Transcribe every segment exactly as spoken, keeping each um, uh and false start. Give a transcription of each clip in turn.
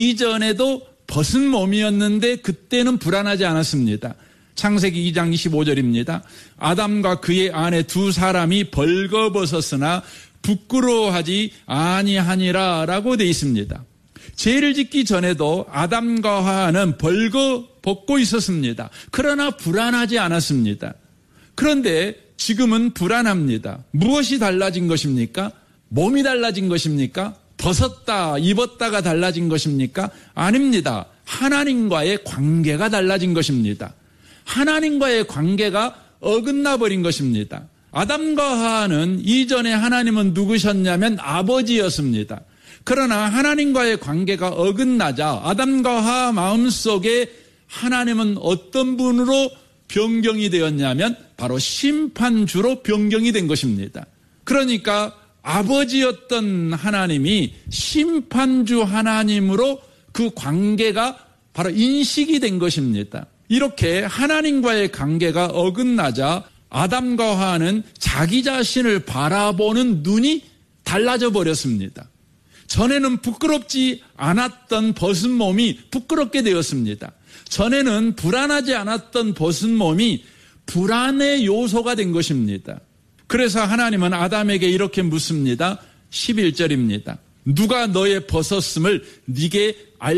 이전에도 벗은 몸이었는데 그때는 불안하지 않았습니다. 창세기 이 장 이십오 절입니다. 아담과 그의 아내 두 사람이 벌거벗었으나 부끄러워하지 아니하니라 라고 되어 있습니다. 죄를 짓기 전에도 아담과 하와는 벌거벗고 있었습니다. 그러나 불안하지 않았습니다. 그런데 지금은 불안합니다. 무엇이 달라진 것입니까? 몸이 달라진 것입니까? 벗었다, 입었다가 달라진 것입니까? 아닙니다. 하나님과의 관계가 달라진 것입니다. 하나님과의 관계가 어긋나 버린 것입니다. 아담과 하와는 이전에 하나님은 누구셨냐면 아버지였습니다. 그러나 하나님과의 관계가 어긋나자 아담과 하와 마음속에 하나님은 어떤 분으로 변경이 되었냐면 바로 심판주로 변경이 된 것입니다. 그러니까 아버지였던 하나님이 심판주 하나님으로 그 관계가 바로 인식이 된 것입니다. 이렇게 하나님과의 관계가 어긋나자 아담과 하와는 자기 자신을 바라보는 눈이 달라져 버렸습니다. 전에는 부끄럽지 않았던 벗은 몸이 부끄럽게 되었습니다. 전에는 불안하지 않았던 벗은 몸이 불안의 요소가 된 것입니다. 그래서 하나님은 아담에게 이렇게 묻습니다. 십일 절입니다. 누가 너의 벗었음을 네게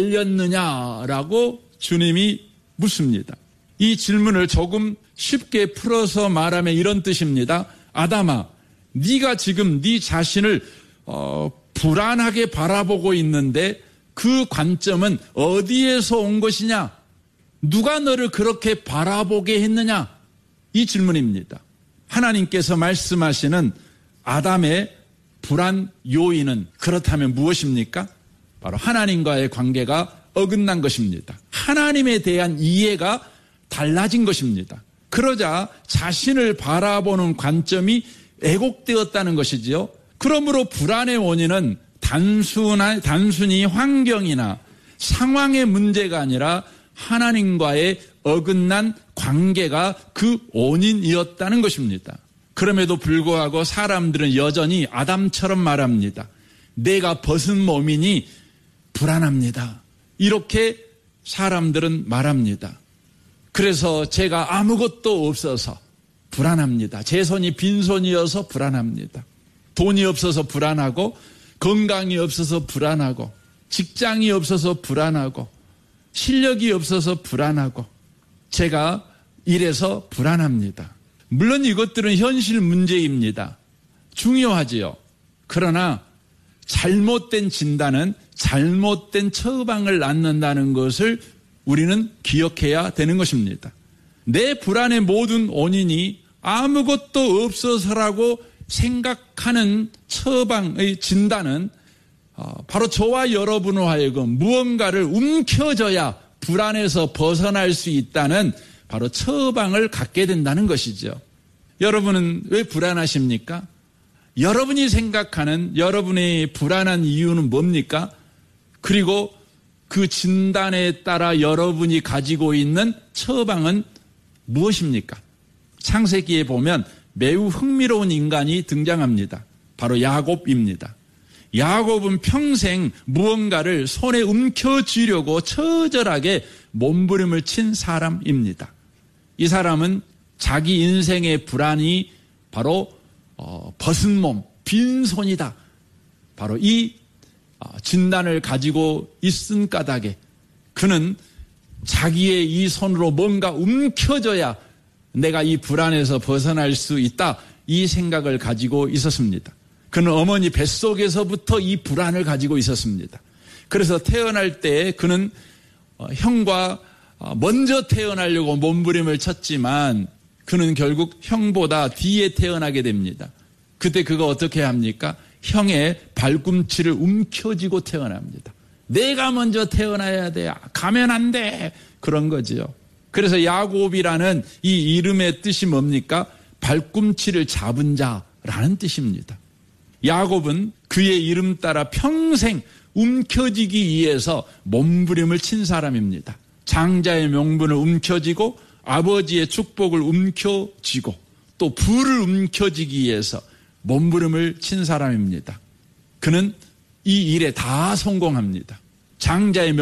알렸느냐라고 주님이 묻습니다. 이 질문을 조금 쉽게 풀어서 말하면 이런 뜻입니다. 아담아, 네가 지금 네 자신을 어, 불안하게 바라보고 있는데 그 관점은 어디에서 온 것이냐? 누가 너를 그렇게 바라보게 했느냐? 이 질문입니다. 하나님께서 말씀하시는 아담의 불안 요인은 그렇다면 무엇입니까? 바로 하나님과의 관계가 어긋난 것입니다. 하나님에 대한 이해가 달라진 것입니다. 그러자 자신을 바라보는 관점이 왜곡되었다는 것이지요. 그러므로 불안의 원인은 단순한, 단순히 환경이나 상황의 문제가 아니라 하나님과의 어긋난 관계가 그 원인이었다는 것입니다. 그럼에도 불구하고 사람들은 여전히 아담처럼 말합니다. 내가 벗은 몸이니 불안합니다. 이렇게 사람들은 말합니다. 그래서 제가 아무것도 없어서 불안합니다. 제 손이 빈손이어서 불안합니다. 돈이 없어서 불안하고 건강이 없어서 불안하고 직장이 없어서 불안하고 실력이 없어서 불안하고 제가 이래서 불안합니다. 물론 이것들은 현실 문제입니다. 중요하지요. 그러나 잘못된 진단은 잘못된 처방을 낳는다는 것을 우리는 기억해야 되는 것입니다. 내 불안의 모든 원인이 아무것도 없어서라고 생각하는 처방의 진단은 바로 저와 여러분으로 하여금 무언가를 움켜줘야 불안에서 벗어날 수 있다는 바로 처방을 갖게 된다는 것이죠. 여러분은 왜 불안하십니까? 여러분이 생각하는 여러분의 불안한 이유는 뭡니까? 그리고 그 진단에 따라 여러분이 가지고 있는 처방은 무엇입니까? 창세기에 보면 매우 흥미로운 인간이 등장합니다. 바로 야곱입니다. 야곱은 평생 무언가를 손에 움켜쥐려고 처절하게 몸부림을 친 사람입니다. 이 사람은 자기 인생의 불안이 바로 어, 벗은 몸, 빈손이다. 바로 이 진단을 가지고 있은 까닭에 그는 자기의 이 손으로 뭔가 움켜줘야 내가 이 불안에서 벗어날 수 있다. 이 생각을 가지고 있었습니다. 그는 어머니 뱃속에서부터 이 불안을 가지고 있었습니다. 그래서 태어날 때 그는 형과 먼저 태어나려고 몸부림을 쳤지만 그는 결국 형보다 뒤에 태어나게 됩니다. 그때 그가 어떻게 합니까? 형의 발꿈치를 움켜쥐고 태어납니다. 내가 먼저 태어나야 돼. 가면 안 돼. 그런 거지요. 그래서 야곱이라는 이 이름의 뜻이 뭡니까? 발꿈치를 잡은 자라는 뜻입니다. 야곱은 그의 이름 따라 평생 움켜쥐기 위해서 몸부림을 친 사람입니다. 장자의 명분을 움켜쥐고 아버지의 축복을 움켜쥐고 또 부를 움켜쥐기 위해서 몸부림을 친 사람입니다. 그는 이 일에 다 성공합니다. 장자의